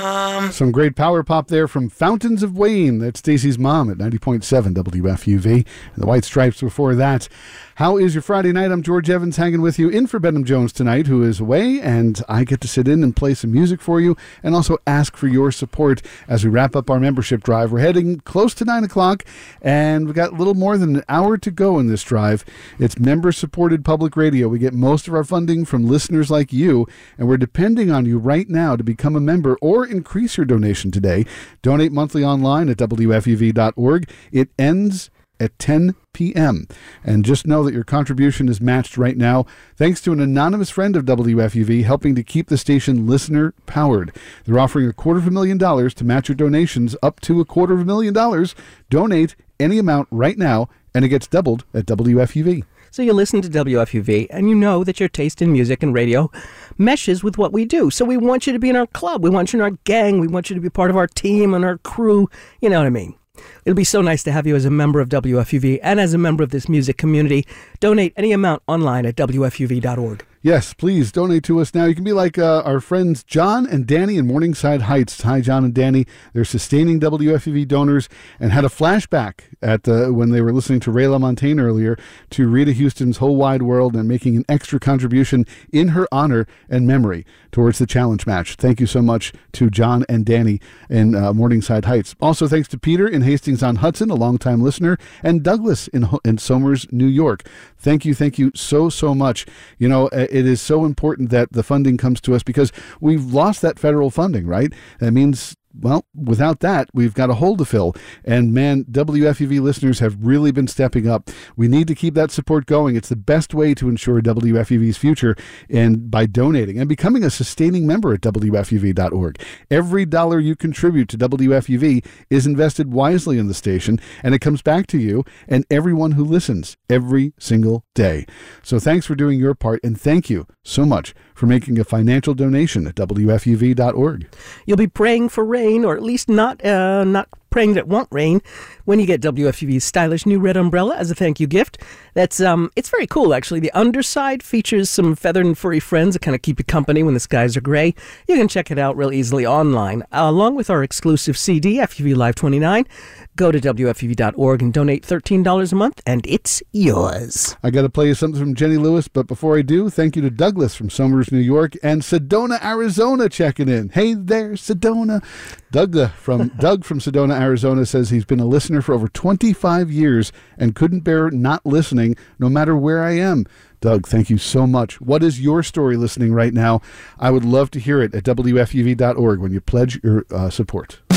Mom. Some great power pop there from Fountains of Wayne. That's Stacy's mom at 90.7 WFUV. And the White Stripes before that. How is your Friday night? I'm George Evans hanging with you in for Benham Jones tonight, who is away, and I get to sit in and play some music for you and also ask for your support as we wrap up our membership drive. We're heading close to 9 o'clock, and we've got a little more than an hour to go in this drive. It's member-supported public radio. We get most of our funding from listeners like you, and we're depending on you right now to become a member or increase your donation today. Donate monthly online at WFUV.org. It ends at 10 p.m. And just know that your contribution is matched right now thanks to an anonymous friend of WFUV helping to keep the station listener-powered. They're offering $250,000 to match your donations up to $250,000. Donate any amount right now, and it gets doubled at WFUV. So you listen to WFUV, and you know that your taste in music and radio meshes with what we do. So we want you to be in our club. We want you in our gang. We want you to be part of our team and our crew. You know what I mean? It'll be so nice to have you as a member of WFUV and as a member of this music community. Donate any amount online at WFUV.org. Yes, please donate to us now. You can be like our friends John and Danny in Morningside Heights. Hi, John and Danny. They're sustaining WFUV donors and had a flashback at when they were listening to Ray LaMontagne earlier to Rita Houston's Whole Wide World and making an extra contribution in her honor and memory towards the challenge match. Thank you so much to John and Danny in Morningside Heights. Also, thanks to Peter in Hastings-on-Hudson, a longtime listener, and Douglas in Somers, New York. Thank you so much. You know, it is so important that the funding comes to us because we've lost that federal funding, right? That means, well, without that, we've got a hole to fill. And man, WFUV listeners have really been stepping up. We need to keep that support going. It's the best way to ensure WFUV's future, and by donating and becoming a sustaining member at WFUV.org. Every dollar you contribute to WFUV is invested wisely in the station, and it comes back to you and everyone who listens every single day. So thanks for doing your part, and thank you so much for making a financial donation at WFUV.org. You'll be praying for rain, or at least not praying that it won't rain, when you get WFUV's stylish new red umbrella as a thank you gift. That's it's very cool, actually. The underside features some feathered and furry friends that kind of keep you company when the skies are gray. You can check it out real easily online, along with our exclusive CD, FUV Live 29. Go to WFUV.org and donate $13 a month, and it's yours. I got to play you something from Jenny Lewis, but before I do, thank you to Douglas from Somers, New York, and Sedona, Arizona checking in. Hey there, Sedona. Doug from Sedona, Arizona says he's been a listener for over 25 years and couldn't bear not listening no matter where I am. Doug, thank you so much. What is your story listening right now? I would love to hear it at WFUV.org when you pledge your support.